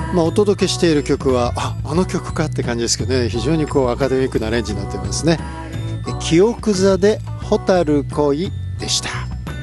お届けしている曲はあの曲かって感じですけどね、非常にアカデミックなアレンジになってますね。記憶座で蛍恋